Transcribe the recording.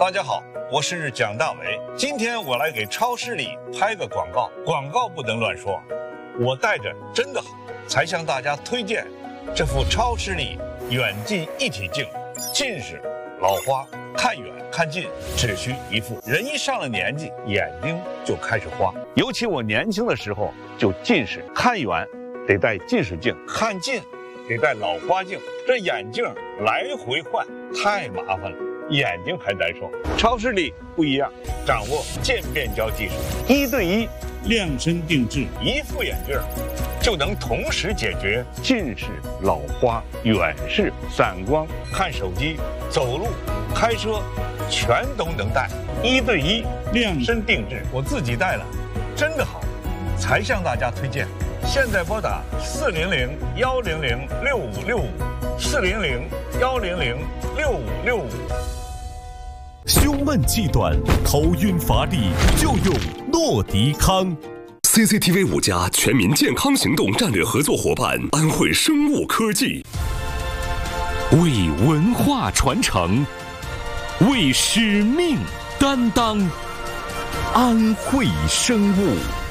大家好，我是蒋大为。今天我来给超市里拍个广告，广告不能乱说。我带着真的好，才向大家推荐这副超视力远近一体镜。近视、老花，看远看近只需一副。人一上了年纪，眼睛就开始花。尤其我年轻的时候就近视，看远得戴近视镜，看近得戴老花镜，这眼镜来回换太麻烦了，眼睛还难受。超视力不一样，掌握渐变焦技术，1对1 量身定制， 一副眼镜就能同时解决近视、老花、远视、散光、看手机、走路、开车，全都能戴。1对1量身定制，我自己戴了，真的好，才向大家推荐。现在拨打400-100-6565，400-100-6565。 胸闷气短、头晕乏力，就用诺迪康。 CCTV 5家全民健康行动战略合作伙伴安慧生物科技， 为文化传承，为使命担当，安慧生物。